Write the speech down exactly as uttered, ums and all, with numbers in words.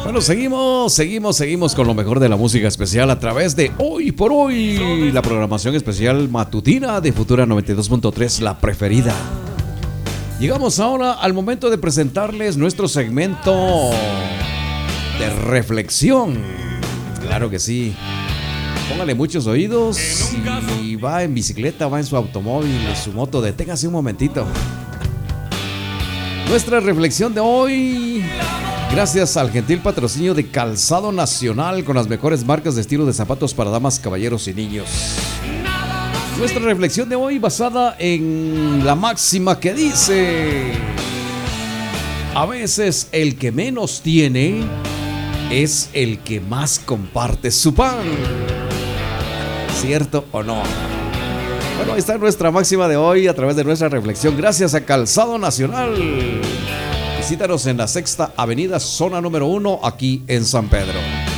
Bueno, seguimos, seguimos, seguimos con lo mejor de la música especial a través de Hoy por Hoy, la programación especial matutina de Futura noventa y dos punto tres, la preferida. Llegamos ahora al momento de presentarles nuestro segmento de reflexión. Claro que sí. Póngale muchos oídos y va en bicicleta, va en su automóvil, en su moto, deténgase un momentito. Nuestra reflexión de hoy, gracias al gentil patrocinio de Calzado Nacional con las mejores marcas de estilo de zapatos para damas, caballeros y niños. Nuestra reflexión de hoy basada en la máxima que dice: a veces el que menos tiene es el que más comparte su pan. ¿Cierto o no? Bueno, ahí está nuestra máxima de hoy a través de nuestra reflexión. Gracias a Calzado Nacional. Visítanos en la Sexta Avenida, zona número uno, aquí en San Pedro.